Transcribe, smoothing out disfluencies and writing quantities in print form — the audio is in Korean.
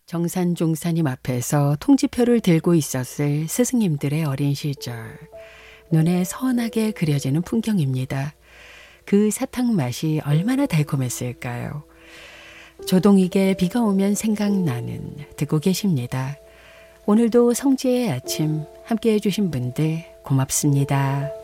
정산종사님 앞에서 통지표를 들고 있었을 스승님들의 어린 시절. 눈에 선하게 그려지는 풍경입니다. 그 사탕 맛이 얼마나 달콤했을까요? 조동익의 비가 오면 생각나는 듣고 계십니다. 오늘도 성지의 아침 함께해 주신 분들 고맙습니다.